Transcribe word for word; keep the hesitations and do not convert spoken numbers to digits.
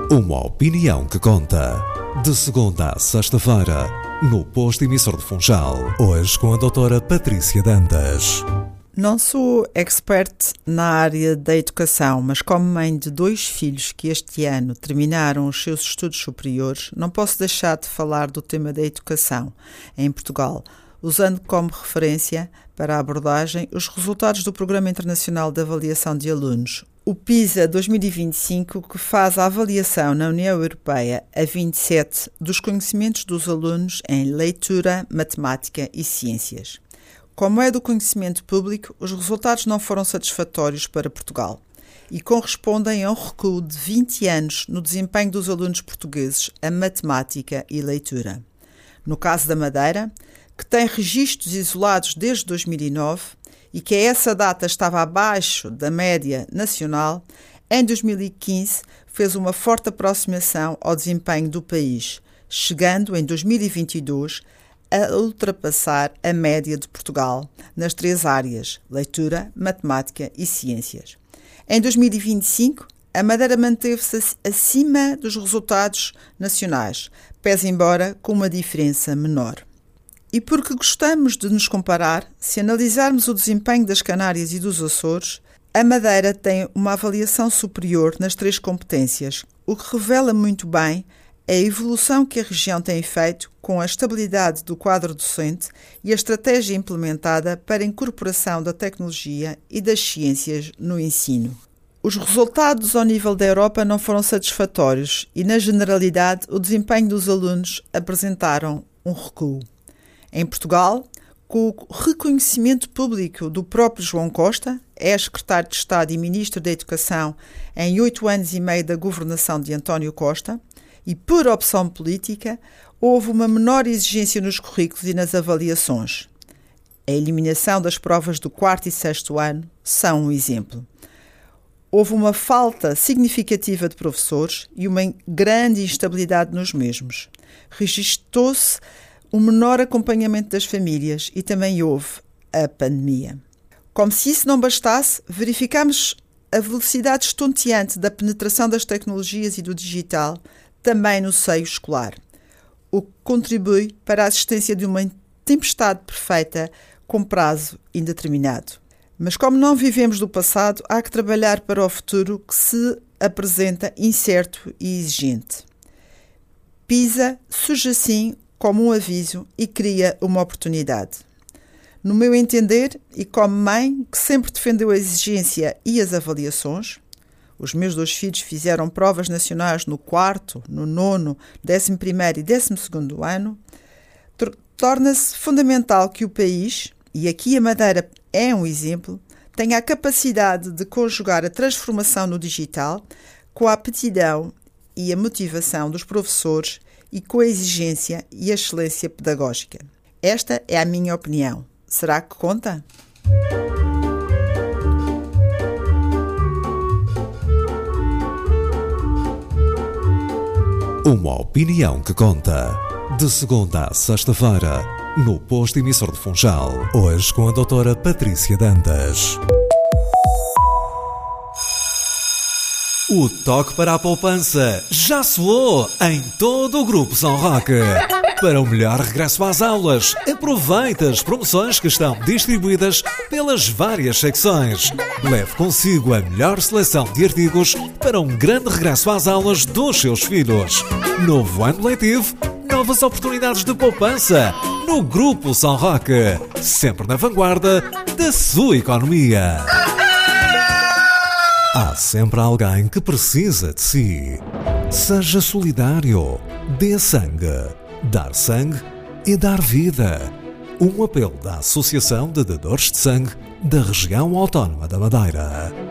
Uma opinião que conta. De segunda a sexta-feira, no posto emissor de Funchal. Hoje com a doutora Patrícia Dantas. Não sou expert na área da educação, mas como mãe de dois filhos que este ano terminaram os seus estudos superiores, não posso deixar de falar do tema da educação em Portugal, usando como referência para a abordagem os resultados do Programa Internacional de Avaliação de Alunos, o PISA dois mil e vinte e cinco, que faz a avaliação na União Europeia a vinte e sete dos conhecimentos dos alunos em leitura, matemática e ciências. Como é do conhecimento público, os resultados não foram satisfatórios para Portugal e correspondem a um recuo de vinte anos no desempenho dos alunos portugueses a matemática e leitura. No caso da Madeira, que tem registros isolados desde dois mil e nove e que a essa data estava abaixo da média nacional, em dois mil e quinze fez uma forte aproximação ao desempenho do país, chegando em dois mil e vinte e dois a ultrapassar a média de Portugal nas três áreas, leitura, matemática e ciências. Em dois mil e vinte e cinco, a Madeira manteve-se acima dos resultados nacionais, pese embora com uma diferença menor. E porque gostamos de nos comparar, se analisarmos o desempenho das Canárias e dos Açores, a Madeira tem uma avaliação superior nas três competências, o que revela muito bem a evolução que a região tem feito com a estabilidade do quadro docente e a estratégia implementada para a incorporação da tecnologia e das ciências no ensino. Os resultados ao nível da Europa não foram satisfatórios e, na generalidade, o desempenho dos alunos apresentaram um recuo. Em Portugal, com o reconhecimento público do próprio João Costa, ex-secretário de Estado e Ministro da Educação em oito anos e meio da governação de António Costa, e por opção política, houve uma menor exigência nos currículos e nas avaliações. A eliminação das provas do quarto e sexto ano são um exemplo. Houve uma falta significativa de professores e uma grande instabilidade nos mesmos. Registou-se um menor acompanhamento das famílias e também houve a pandemia. Como se isso não bastasse, verificamos a velocidade estonteante da penetração das tecnologias e do digital também no seio escolar, o que contribui para a existência de uma tempestade perfeita com prazo indeterminado. Mas como não vivemos do passado, há que trabalhar para o futuro que se apresenta incerto e exigente. PISA surge assim como um aviso e cria uma oportunidade. No meu entender, e como mãe que sempre defendeu a exigência e as avaliações, os meus dois filhos fizeram provas nacionais no quarto, no nono, décimo primeiro e décimo segundo ano, torna-se fundamental que o país, e aqui a Madeira é um exemplo, tenha a capacidade de conjugar a transformação no digital com a aptidão e a motivação dos professores e com a exigência e a excelência pedagógica. Esta é a minha opinião. Será que conta? Uma opinião que conta. De segunda a sexta-feira, no posto emissor de Funchal. Hoje com a doutora Patrícia Dantas. O toque para a poupança já soou em todo o Grupo São Roque. Para o melhor regresso às aulas, aproveite as promoções que estão distribuídas pelas várias secções. Leve consigo a melhor seleção de artigos para um grande regresso às aulas dos seus filhos. Novo ano letivo, novas oportunidades de poupança no Grupo São Roque. Sempre na vanguarda da sua economia. Há sempre alguém que precisa de si. Seja solidário. Dê sangue. Dar sangue é dar vida. Um apelo da Associação de Dadores de Sangue da Região Autónoma da Madeira.